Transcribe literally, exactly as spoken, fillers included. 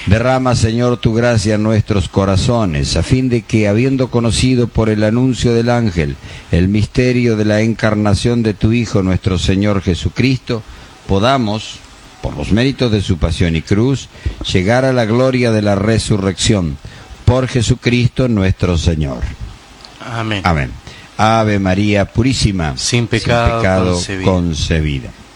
Derrama, Señor, tu gracia en nuestros corazones, a fin de que, habiendo conocido por el anuncio del ángel el misterio de la encarnación de tu Hijo, nuestro Señor Jesucristo, podamos, por los méritos de su pasión y cruz, llegar a la gloria de la resurrección, por Jesucristo nuestro Señor. Amén. Amén. Ave María Purísima, sin pecado, sin pecado concebida. concebida.